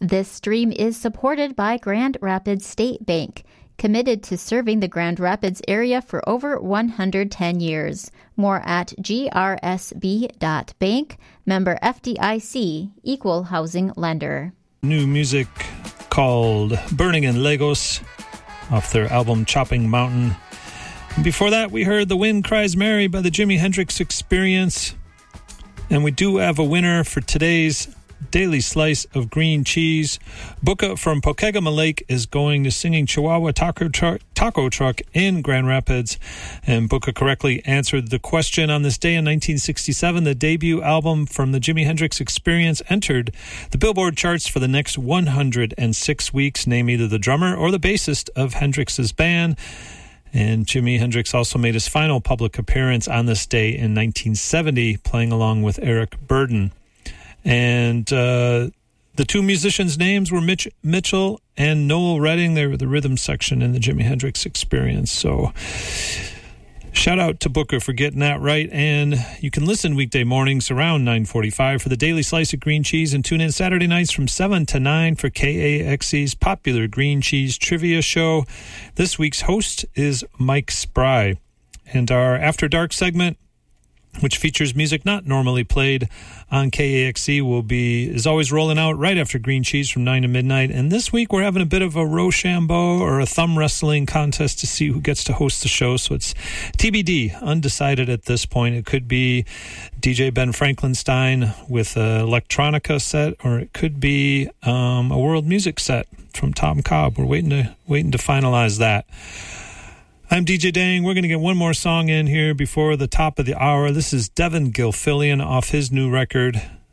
This stream is supported by Grand Rapids State Bank, committed to serving the Grand Rapids area for over 110 years. More at grsb.bank, member FDIC, equal housing lender. New music called Burning in Lagos off their album Chopping Mountain. And before that, we heard The Wind Cries Mary by the Jimi Hendrix Experience. And we do have a winner for today's Daily Slice of Green Cheese. Buka from Pokegama Lake is going to Singing Chihuahua Taco Truck in Grand Rapids. And Buka correctly answered the question. On this day in 1967, the debut album from the Jimi Hendrix Experience entered the Billboard charts for the next 106 weeks. Name either the drummer or the bassist of Hendrix's band. And Jimi Hendrix also made his final public appearance on this day in 1970, playing along with Eric Burdon. And the two musicians' names were Mitch Mitchell and Noel Redding. They were the rhythm section in the Jimi Hendrix Experience. So shout out to Booker for getting that right. And you can listen weekday mornings around 9:45 for the Daily Slice of Green Cheese, and tune in Saturday nights from 7 to 9 for KAXE's popular Green Cheese Trivia Show. This week's host is Mike Spry. And our After Dark segment, which features music not normally played on KAXE, is always rolling out right after Green Cheese from 9 to midnight. And this week we're having a bit of a Rochambeau or a thumb wrestling contest to see who gets to host the show. So it's TBD, undecided at this point. It could be DJ Ben Franklinstein with an electronica set, or it could be a world music set from Tom Cobb. We're waiting to finalize that. I'm DJ Dang. We're going to get one more song in here before the top of the hour. This is Devin Gilfillian off his new record,